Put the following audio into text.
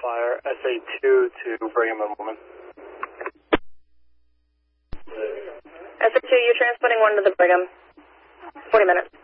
fire SA2 to Brigham and Woman. SA2, you're transporting one to the Brigham. 40 minutes.